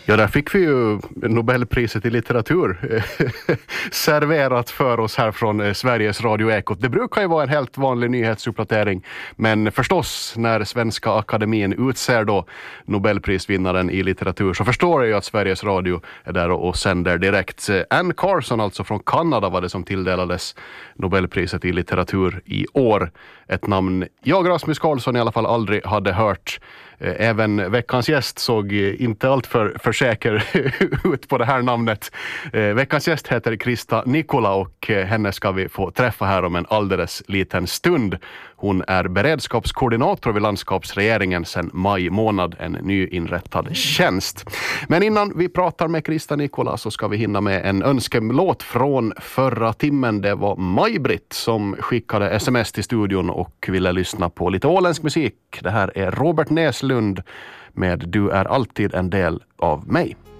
Ja, där fick vi ju Nobelpriset i litteratur serverat för oss här från Sveriges Radio Ekot. Det brukar ju vara en helt vanlig nyhetsuppdatering, men förstås när Svenska Akademin utser då Nobelprisvinnaren i litteratur så förstår jag ju att Sveriges Radio är där och sänder direkt. Anne Carson alltså från Kanada var det som tilldelades Nobelpriset i litteratur i år. Ett namn jag, Rasmus Karlsson, i alla fall aldrig hade hört. Även veckans gäst såg inte allt för säker ut på det här namnet. Veckans gäst heter Krista Nikula och henne ska vi få träffa här om en alldeles liten stund. Hon är beredskapskoordinator vid landskapsregeringen sedan maj månad, en nyinrättad tjänst. Men innan vi pratar med Krista Nikula så ska vi hinna med en önskelåt från förra timmen. Det var Maj-Britt som skickade sms till studion och ville lyssna på lite åländsk musik. Det här är Robert Näslund med Du är alltid en del av mig.